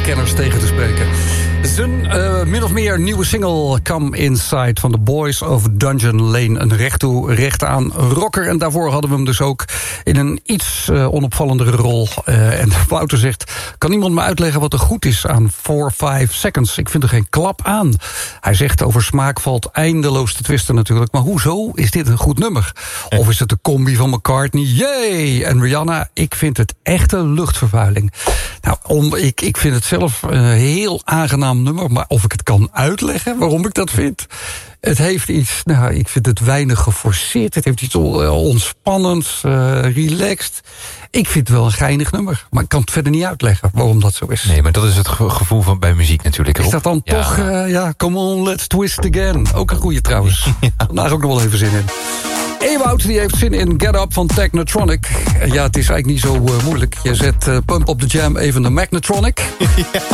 kenners tegen te spreken. Zijn min of meer nieuwe single Come Inside van The Boys of Dungeon Lane. Een recht toe, recht aan rocker. En daarvoor hadden we hem dus ook in een iets onopvallendere rol. En Wouter zegt, kan iemand me uitleggen wat er goed is aan 4-5 Seconds? Ik vind er geen klap aan. Hij zegt, over smaak valt eindeloos te twisten natuurlijk. Maar hoezo is dit een goed nummer? Of is het de combi van McCartney? Yay! En Rihanna, ik vind het echte luchtvervuiling. Nou, ik vind het zelf een heel aangenaam nummer. Maar of ik het kan uitleggen waarom ik dat vind? Het heeft iets, ik vind het weinig geforceerd. Het heeft iets ontspannends, relaxed. Ik vind het wel een geinig nummer. Maar ik kan het verder niet uitleggen waarom dat zo is. Nee, maar dat is het gevoel van bij muziek natuurlijk. Is dat dan toch, come on, let's twist again. Ook een goeie trouwens. Vandaag ook nog wel even zin in. Ewout die heeft zin in Get Up van Technotronic. Ja, het is eigenlijk niet zo moeilijk. Je zet Pump Up the Jam even de Magnetronic.